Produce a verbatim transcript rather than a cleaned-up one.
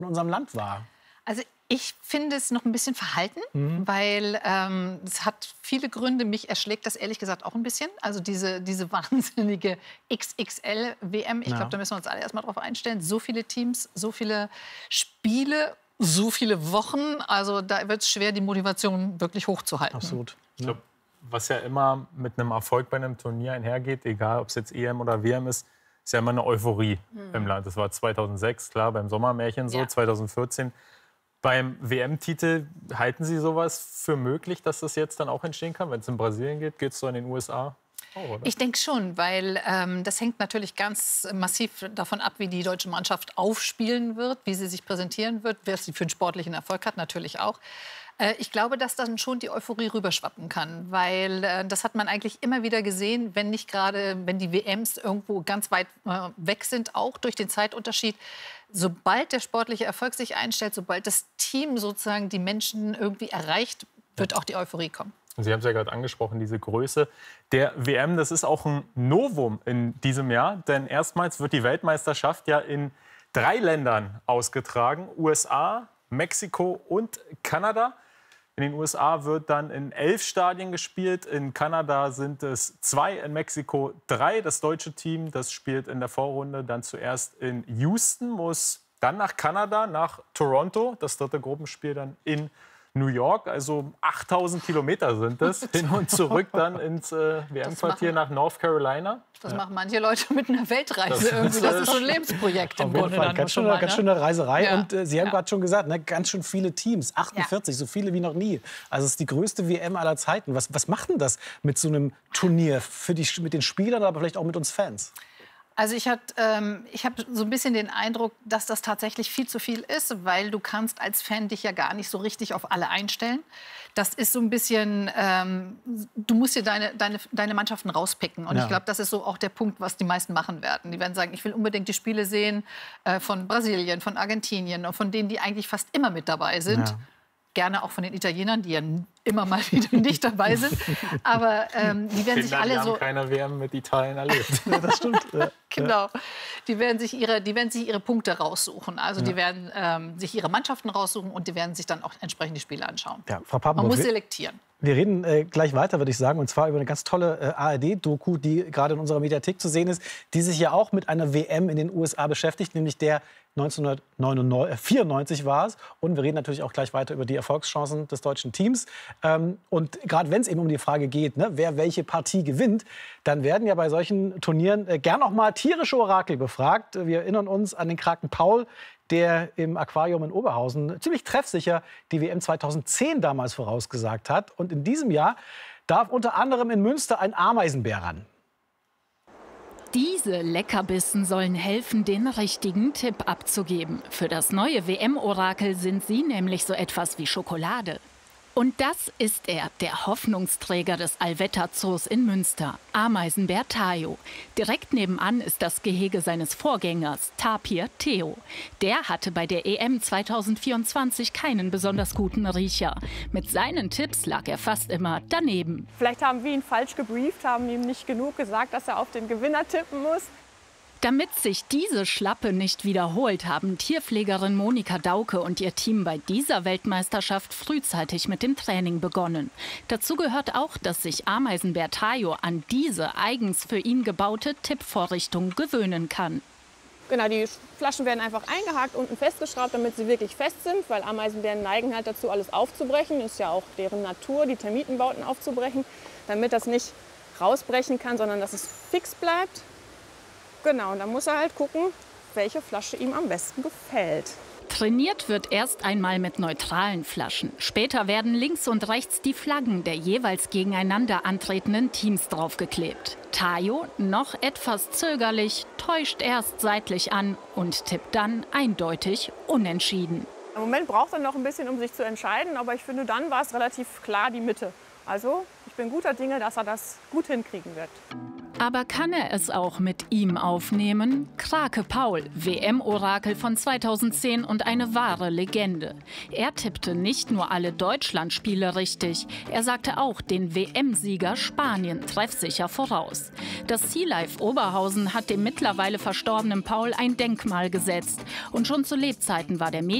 in unserem Land war? Also ich finde es noch ein bisschen verhalten, mhm. weil ähm, es hat viele Gründe. Mich erschlägt das ehrlich gesagt auch ein bisschen. Also diese, diese wahnsinnige X X L-W M. Ich Ja. glaube, da müssen wir uns alle erst mal drauf einstellen. So viele Teams, so viele Spiele, so viele Wochen. Also da wird es schwer, die Motivation wirklich hochzuhalten. Absolut. Ich glaube, was ja immer mit einem Erfolg bei einem Turnier einhergeht, egal ob es jetzt E M oder W M ist, ist ja immer eine Euphorie mhm. im Land. Das war zweitausendsechs, klar, beim Sommermärchen so, ja. zweitausendvierzehn. Beim W M-Titel, halten Sie sowas für möglich, dass das jetzt dann auch entstehen kann? Wenn es in Brasilien geht, geht es so in den U S A auch, oder? Ich denke schon, weil ähm, das hängt natürlich ganz massiv davon ab, wie die deutsche Mannschaft aufspielen wird, wie sie sich präsentieren wird, wer sie für einen sportlichen Erfolg hat, natürlich auch. Äh, ich glaube, dass dann schon die Euphorie rüberschwappen kann, weil äh, das hat man eigentlich immer wieder gesehen, wenn nicht gerade, wenn die W Ms irgendwo ganz weit äh, weg sind, auch durch den Zeitunterschied. Sobald der sportliche Erfolg sich einstellt, sobald das Team sozusagen die Menschen irgendwie erreicht, wird auch die Euphorie kommen. Sie haben es ja gerade angesprochen, diese Größe der W M, das ist auch ein Novum in diesem Jahr. Denn erstmals wird die Weltmeisterschaft ja in drei Ländern ausgetragen. U S A, Mexiko und Kanada. In den U S A wird dann in elf Stadien gespielt. In Kanada sind es zwei, in Mexiko drei. Das deutsche Team, das spielt in der Vorrunde dann zuerst in Houston, muss dann nach Kanada, nach Toronto. Das dritte Gruppenspiel dann in New York. Also achttausend Kilometer sind es. Hin und zurück dann ins äh, W M-Quartier nach North Carolina. Das machen manche Leute mit einer Weltreise das irgendwie. Das ist so ein Lebensprojekt im Grunde. Fall. Ganz schöne, ganz schöne Reiserei. Ja. Und äh, Sie haben ja. gerade schon gesagt, ne, ganz schön viele Teams. achtundvierzig, ja. so viele wie noch nie. Also es ist die größte W M aller Zeiten. Was, was macht denn das mit so einem Turnier? Für die, mit den Spielern, aber vielleicht auch mit uns Fans? Also ich, ähm, ich habe so ein bisschen den Eindruck, dass das tatsächlich viel zu viel ist, weil du kannst als Fan dich ja gar nicht so richtig auf alle einstellen. Das ist so ein bisschen, ähm, du musst dir deine, deine, deine Mannschaften rauspicken. Und ja. ich glaube, das ist so auch der Punkt, was die meisten machen werden. Die werden sagen, ich will unbedingt die Spiele sehen äh, von Brasilien, von Argentinien und von denen, die eigentlich fast immer mit dabei sind. Ja. Gerne auch von den Italienern, die ja immer mal wieder nicht dabei sind. Aber ähm, die werden Finder, sich alle die haben so... keiner W M mit Italien erlebt. Ja, das stimmt. Ja. Genau. Die werden, sich ihre, die werden sich ihre Punkte raussuchen. Also ja. die werden ähm, sich ihre Mannschaften raussuchen und die werden sich dann auch entsprechend die Spiele anschauen. Ja, Frau Papenburg, Man muss selektieren. Wir reden äh, gleich weiter, würde ich sagen, und zwar über eine ganz tolle äh, A R D-Doku, die gerade in unserer Mediathek zu sehen ist, die sich ja auch mit einer W M in den U S A beschäftigt, nämlich der neunzehnhundertvierundneunzig war es. Und wir reden natürlich auch gleich weiter über die Erfolgschancen des deutschen Teams. Ähm, und gerade wenn es eben um die Frage geht, ne, wer welche Partie gewinnt, dann werden ja bei solchen Turnieren äh, gern auch mal tierische Orakel befragt. Wir erinnern uns an den Kraken Paul, der im Aquarium in Oberhausen ziemlich treffsicher die W M zweitausendzehn damals vorausgesagt hat. Und in diesem Jahr darf unter anderem in Münster ein Ameisenbär ran. Diese Leckerbissen sollen helfen, den richtigen Tipp abzugeben. Für das neue W M-Orakel sind sie nämlich so etwas wie Schokolade. Und das ist er, der Hoffnungsträger des Allwetterzoos in Münster, Ameisenbär Tayo. Direkt nebenan ist das Gehege seines Vorgängers, Tapir Theo. Der hatte bei der E M zweitausendvierundzwanzig keinen besonders guten Riecher. Mit seinen Tipps lag er fast immer daneben. Vielleicht haben wir ihn falsch gebrieft, haben ihm nicht genug gesagt, dass er auf den Gewinner tippen muss. Damit sich diese Schlappe nicht wiederholt, haben Tierpflegerin Monika Dauke und ihr Team bei dieser Weltmeisterschaft frühzeitig mit dem Training begonnen. Dazu gehört auch, dass sich Ameisenbär Tayo an diese eigens für ihn gebaute Tippvorrichtung gewöhnen kann. Genau, die Flaschen werden einfach eingehakt, unten festgeschraubt, damit sie wirklich fest sind, weil Ameisenbären neigen halt dazu, alles aufzubrechen. Ist ja auch deren Natur, die Termitenbauten aufzubrechen, damit das nicht rausbrechen kann, sondern dass es fix bleibt. Genau, und dann muss er halt gucken, welche Flasche ihm am besten gefällt. Trainiert wird erst einmal mit neutralen Flaschen. Später werden links und rechts die Flaggen der jeweils gegeneinander antretenden Teams draufgeklebt. Tayo, noch etwas zögerlich, täuscht erst seitlich an und tippt dann eindeutig unentschieden. Im Moment braucht er noch ein bisschen, um sich zu entscheiden, aber ich finde, dann war es relativ klar die Mitte. Also ich bin guter Dinge, dass er das gut hinkriegen wird. Aber kann er es auch mit ihm aufnehmen? Krake Paul, W M-Orakel von zweitausendzehn und eine wahre Legende. Er tippte nicht nur alle Deutschlandspiele richtig, er sagte auch den W M-Sieger Spanien treffsicher voraus. Das Sea Life Oberhausen hat dem mittlerweile verstorbenen Paul ein Denkmal gesetzt. Und schon zu Lebzeiten war der Medien